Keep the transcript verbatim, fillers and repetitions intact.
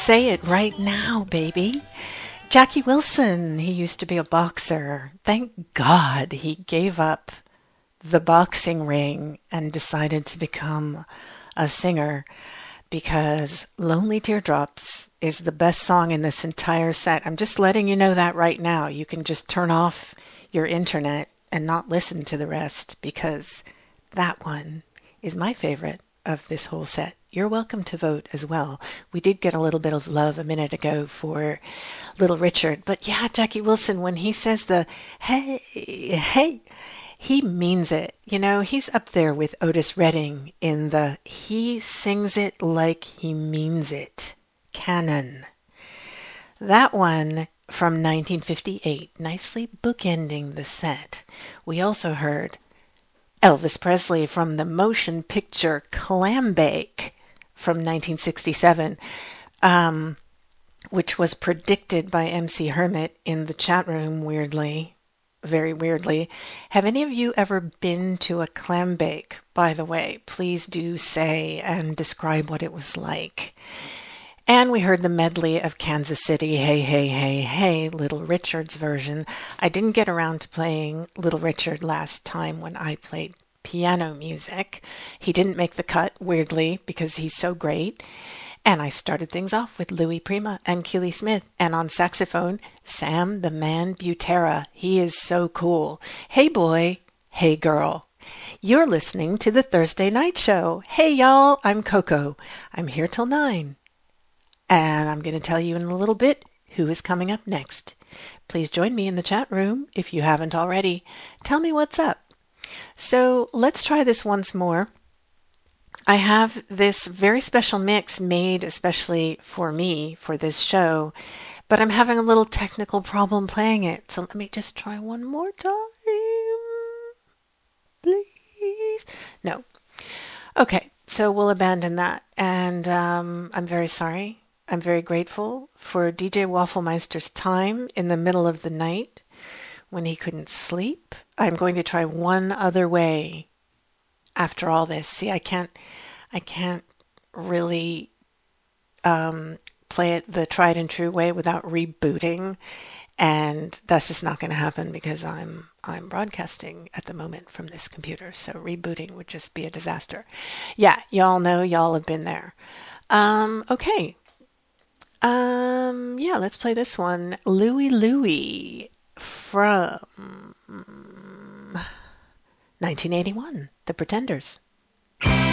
Say it right now, baby. Jackie Wilson, he used to be a boxer. Thank God he gave up the boxing ring and decided to become a singer, because Lonely Teardrops is the best song in this entire set. I'm just letting you know that right now. You can just turn off your internet and not listen to the rest, because that one is my favorite of this whole set. You're welcome to vote as well. We did get a little bit of love a minute ago for Little Richard. But yeah, Jackie Wilson, when he says the hey, hey, he means it. You know, he's up there with Otis Redding in the he sings it like he means it canon. That one from nineteen fifty-eight, nicely bookending the set. We also heard Elvis Presley from the motion picture Clambake from nineteen sixty-seven, um, which was predicted by M C Hermit in the chat room, weirdly, very weirdly. Have any of you ever been to a Clambake, by the way? Please do say and describe what it was like. And we heard the medley of Kansas City, Hey, Hey, Hey, Hey, Little Richard's version. I didn't get around to playing Little Richard last time when I played piano music. He didn't make the cut, weirdly, because he's so great. And I started things off with Louis Prima and Keely Smith. And on saxophone, Sam the Man Butera. He is so cool. Hey boy, hey girl. You're listening to the Thursday Night Show. Hey y'all, I'm Coco. I'm here till nine. And I'm going to tell you in a little bit who is coming up next. Please join me in the chat room if you haven't already. Tell me what's up. So let's try this once more. I have this very special mix made especially for me for this show, but I'm having a little technical problem playing it. So let me just try one more time. Please. No. Okay, so we'll abandon that. And um, I'm very sorry. I'm very grateful for D J Wafflemeister's time in the middle of the night when he couldn't sleep. I'm going to try one other way after all this. See, I can't, I can't really um, play it the tried and true way without rebooting, and that's just not going to happen because I'm I'm broadcasting at the moment from this computer. So rebooting would just be a disaster. Yeah, y'all know, y'all have been there. Um, okay. Um, yeah, let's play this one. Louie Louie from nineteen eighty-one, The Pretenders.